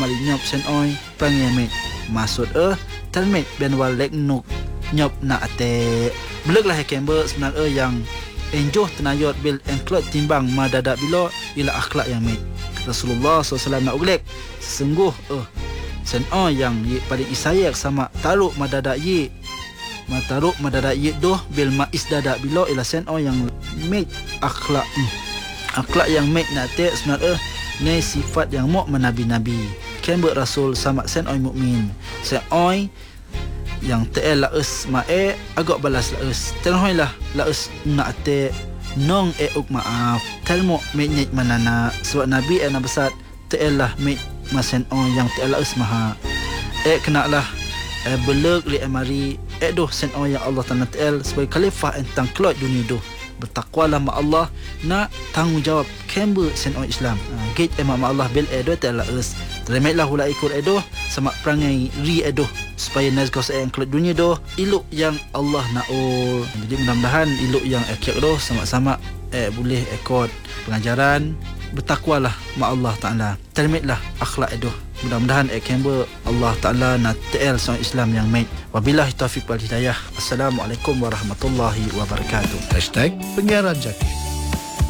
mali nyop sen oi pangemet maksud talmet ben walek nuk nyop na ate belek lah kember sebenar yang enjoh tenayot bil engklot timbang madada bilo ila akhlak yang met Rasulullah SAW nak uglek sesungguh sen oi yang paling isayak sama taruk madada ye mataruk madada ye doh bil mais dada bilo ila sen oi yang met akhlak yang met na ate sebenar ne sifat yang muk menabi-nabi kember Rasul sama sen oi mukmin sen oi yang TL laus mae agak balas laus telhoi lah laus nak te nong uk maaf telmo menyet manana sebab nabi na besar TL lah me masen on yang TL laus maha kena lah beleg li amari doh sen on yang Allah Taala TL sebagai khalifah tentang kelot dunia doh bertakwalah ma Allah nak tanggungjawab kember sen on Islam gate ma Allah bil do TL laus termelah hula ikut sama perangai ri supaya nazgah saya yang kelak dunia doh iluk yang Allah naul. Jadi mudah-mudahan iluk yang akhir doh sama-sama boleh ikut pengajaran bertakwalah ma Allah Taala. Termitlah akhlak doh. Mudah-mudahan kember Allah Taala na TL sang Islam yang baik. Wabillahi taufiq wal hidayah. Assalamualaikum warahmatullahi wabarakatuh. #Penyiaran Jaki.